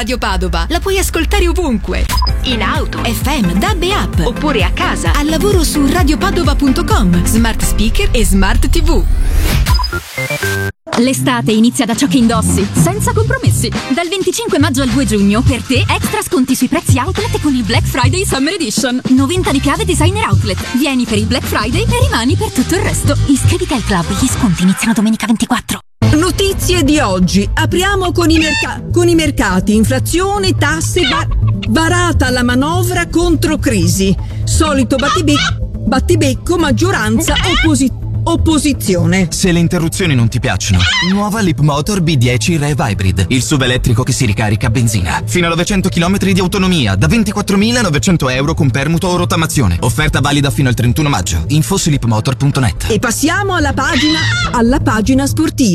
Radio Padova la puoi ascoltare ovunque. In auto, FM, DAB e app. Oppure a casa. Al lavoro su radiopadova.com. Smart speaker e smart TV. L'estate inizia da ciò che indossi, senza compromessi. Dal 25 maggio al 2 giugno, per te, extra sconti sui prezzi outlet con il Black Friday Summer Edition. 90 di chiave designer outlet. Vieni per il Black Friday e rimani per tutto il resto. Iscriviti al club, gli sconti iniziano domenica 24. Notizie di oggi. Apriamo con i mercati. Inflazione, tasse, varata la manovra contro crisi. Solito battibecco, maggioranza, opposizione. Se le interruzioni non ti piacciono, nuova Leapmotor B10 Rev Hybrid, il SUV elettrico che si ricarica a benzina. Fino a 900 km di autonomia, da 24.900 euro con permuto o rottamazione. Offerta valida fino al 31 maggio. Info su leapmotor.net. E passiamo alla pagina sportiva.